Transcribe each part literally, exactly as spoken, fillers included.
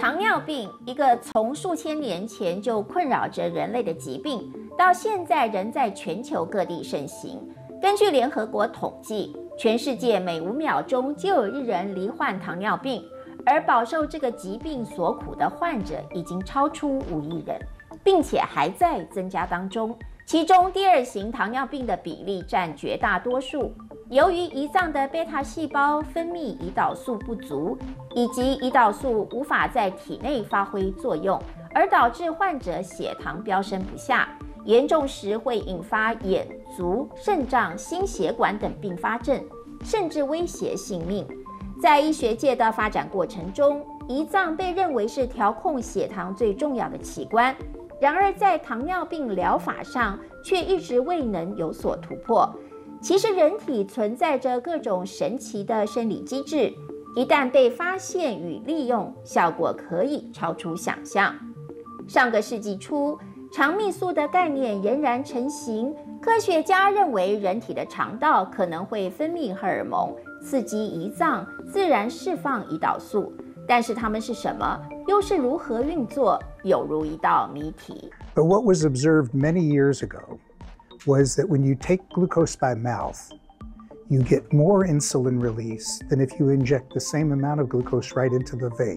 糖尿病，一个从数千年前就困扰着人类的疾病，到现在仍在全球各地盛行。根据联合国统计，全世界每五秒钟就有一人罹患糖尿病，而饱受这个疾病所苦的患者已经超出五亿人，并且还在增加当中。其中第二型糖尿病的比例占绝大多数。由于胰脏的贝塔细胞分泌胰岛素不足，以及胰岛素无法在体内发挥作用，而导致患者血糖飙升不下，严重时会引发眼、足、肾脏、心血管等并发症，甚至威胁性命。在医学界的发展过程中，胰脏被认为是调控血糖最重要的器官，然而在糖尿病疗法上却一直未能有所突破。其实人体存在着各种神奇的生理机制，一旦被发现与利用，效果可以超出想象。上个世纪初，肠泌素的概念俨然成型，科学家认为人体的肠道可能会分泌荷尔蒙，刺激胰脏自然释放胰岛素，但是它们是什么，又是如何运作，有如一道谜题。 But what was observed many years ago was that when you take glucose by mouth, you get more insulin release than if you inject the same amount of glucose right into the vein.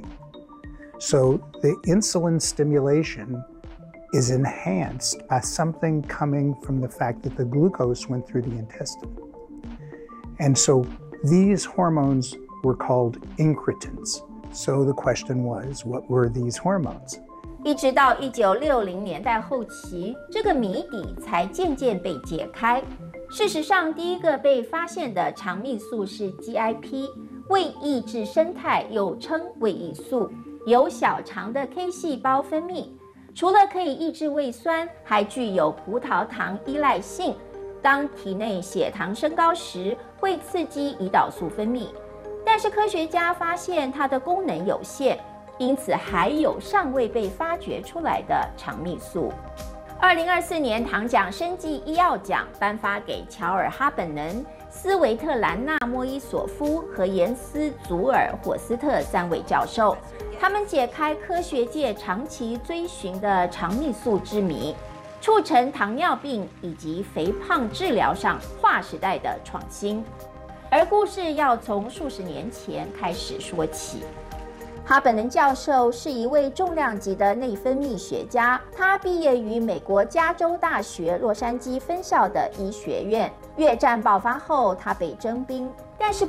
So the insulin stimulation is enhanced by something coming from the fact that the glucose went through the intestine. And so these hormones were called incretins. So the question was, what were these hormones? 一直到一九六零年代后期，这个谜底才渐渐被解开。事实上，第一个被发现的肠泌素是 G I P， 胃抑制生态，又称胃抑素，由小肠的 K 细胞分泌。除了可以抑制胃酸，还具有葡萄糖依赖性。当体内血糖升高时，会刺激胰岛素分泌。但是科学家发现它的功能有限，因此还有尚未被发掘出来的肠泌素。二零二四年糖奖生技医药奖颁发给乔尔·哈本能、斯维特兰娜·莫伊索夫和严斯·祖尔·霍斯特三位教授，他们解开科学界长期追寻的肠泌素之谜，促成糖尿病以及肥胖治疗上划时代的创新。而故事要从数十年前开始说起。哈本能教授是一位重量级的内分泌学家，他毕业于美国加州大学洛杉矶分校的医学院。越战爆发后，他被征兵，但是